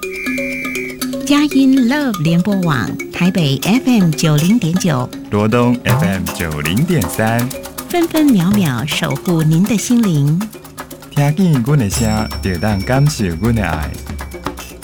佳音 Love 联播网台北 FM90.9， 罗东 FM90.3， 分分秒秒守护您的心灵。 听见阮的声，就当感受阮的爱。